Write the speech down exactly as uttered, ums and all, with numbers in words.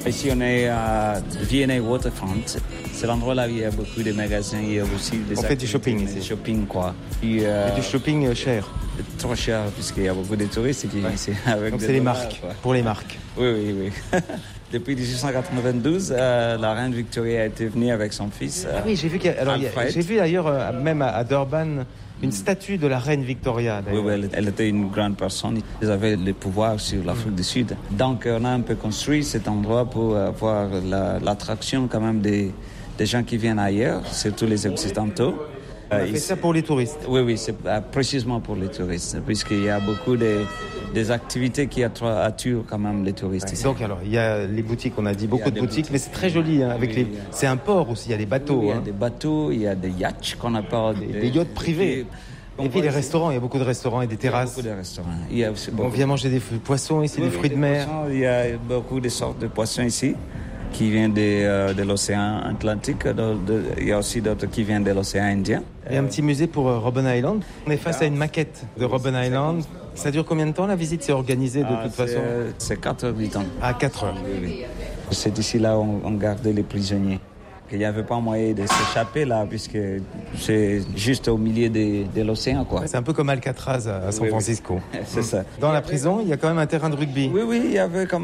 Ici, on est à V and A Waterfront. C'est l'endroit là où il y a beaucoup de magasins. Il y a aussi des On fait du shopping ici. Du shopping, quoi. Puis, euh, Et du shopping cher. Trop cher, puisqu'il y a beaucoup de touristes qui viennent Ouais. ici. Avec Donc des c'est les dollars, marques, quoi. pour les marques. Oui, oui, oui. Depuis dix-huit cent quatre-vingt-douze, euh, la reine Victoria était venue avec son fils. Ah oui, j'ai vu, qu'il y a- alors, il y a- Alfred. j'ai vu d'ailleurs, euh, même à, à Durban, une statue de la reine Victoria. Oui, d'ailleurs. oui, elle, elle était une grande personne. Ils avaient le pouvoir sur l'Afrique du Sud. Donc, on a un peu construit cet endroit pour avoir la- l'attraction quand même des, des gens qui viennent ailleurs, surtout les Occidentaux. On a Euh, fait ici- ça pour les touristes. Oui, oui, c'est euh, précisément pour les touristes, puisqu'il y a beaucoup de, des activités qui attra- attirent quand même les touristes ici. Donc alors, il y a les boutiques, on a dit Il y beaucoup a de des boutiques, boutiques. mais c'est très joli. Hein, avec Oui, les... oui. C'est un port aussi, il y a les bateaux. Il y a hein. des bateaux, il y a des yachts qu'on appelle Des, des yachts privés. On Et puis voit les ici- restaurants, il y a beaucoup de restaurants et des Il y a terrasses. beaucoup de restaurants. Il y a aussi On beaucoup vient manger des f- poissons ici, Oui, des oui, fruits de des mer. poissons. Il y a beaucoup de sortes de poissons ici qui viennent de, euh, de l'océan Atlantique. De- de- il y a aussi d'autres qui viennent de l'océan Indien. Il y a un petit musée pour euh, Robben Island. On est face à une maquette de Robben Island. Ça dure combien de temps la visite? C'est organisé de Ah, toute c'est- façon C'est quatre heures du temps. à quatre heures. Oui, oui. C'est ici là où on, on gardait les prisonniers. Il n'y avait pas moyen de s'échapper là, puisque c'est juste au milieu de, de l'océan, quoi. C'est un peu comme Alcatraz à à San Oui, oui. Francisco. C'est ça. Dans la prison, il y a quand même un terrain de rugby. Oui, oui, il y avait quand